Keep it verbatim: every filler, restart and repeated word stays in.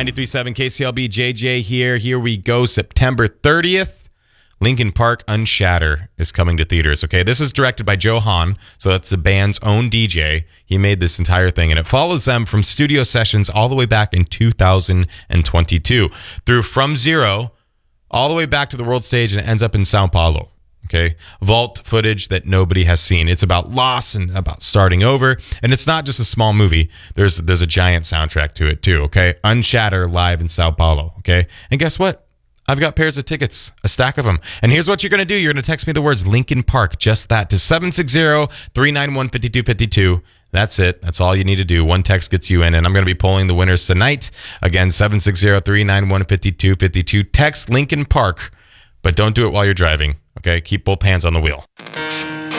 ninety-three point seven K C L B, J J here. Here we go, September thirtieth. Linkin Park Unshatter is coming to theaters, okay? This is directed by Joe Hahn, so that's the band's own D J. He made this entire thing, and it follows them from studio sessions all the way back in two thousand twenty-two through From Zero all the way back to the world stage, and it ends up in Sao Paulo, okay? Vault footage that nobody has seen. It's about loss and about starting over, and it's not just a small movie. There's, there's a giant soundtrack to it, too, okay? Unshatter live in Sao Paulo, okay? And guess what? I've got pairs of tickets, a stack of them. And here's what you're going to do. You're going to text me the words Linkin Park, just that, to seven six zero, three nine one, five two five two. That's it. That's all you need to do. One text gets you in, and I'm going to be polling the winners tonight. Again, seven six zero, three nine one, five two five two. Text Linkin Park, but don't do it while you're driving, okay? Keep both hands on the wheel.